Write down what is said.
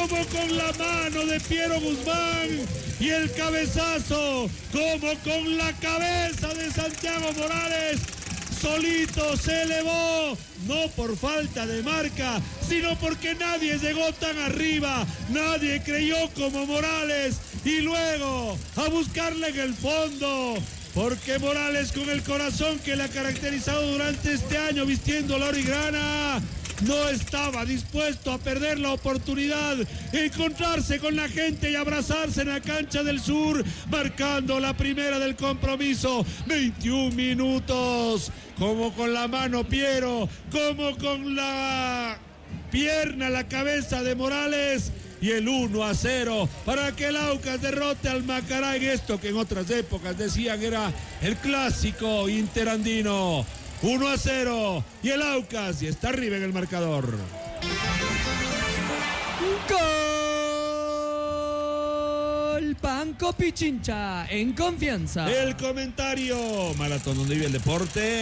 como con la mano de Piero Guzmán y el cabezazo, como con la cabeza de Santiago Morales. Solito se elevó, no por falta de marca, sino porque nadie llegó tan arriba, nadie creyó como Morales, y luego a buscarle en el fondo, porque Morales, con el corazón que le ha caracterizado durante este año vistiendo la origrana, no estaba dispuesto a perder la oportunidad de encontrarse con la gente y abrazarse en la cancha del Sur, marcando la primera del compromiso. 21 minutos, como con la mano Piero, como con la pierna, la cabeza de Morales, y el 1-0 para que el Aucas derrote al Macará en esto que en otras épocas decían era el clásico interandino. 1-0 y el Aucas y está arriba en el marcador. Gol Banco Pichincha en confianza. El comentario Maratón donde vive el deporte.